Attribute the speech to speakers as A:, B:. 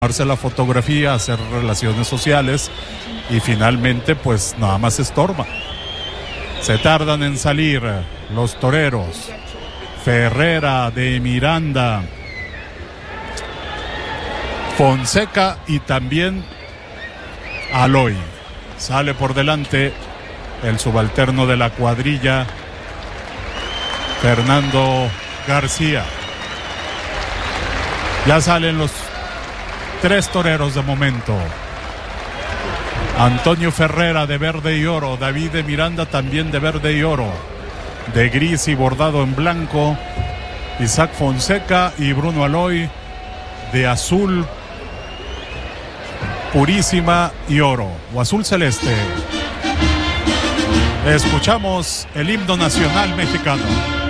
A: tomarse la fotografía, hacer relaciones sociales y finalmente pues nada más estorba. Se tardan en salir los toreros. Ferrera de Miranda, Fonseca y también Aloy. Sale por delante el subalterno de la cuadrilla, Fernando García. Ya salen los tres toreros de momento. Antonio Ferrera de verde y oro, David de Miranda también de verde y oro, de gris y bordado en blanco, Isaac Fonseca y Bruno Aloy de azul purísima y oro, o azul celeste. Escuchamos el himno nacional mexicano.